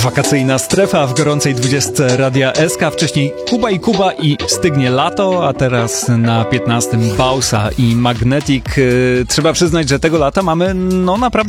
Wakacyjna strefa w gorącej 20 Radia SK. Wcześniej Kuba i Kuba i Stygnie lato, a teraz na 15 Bausa i Magnetic. Trzeba przyznać, że tego lata mamy naprawdę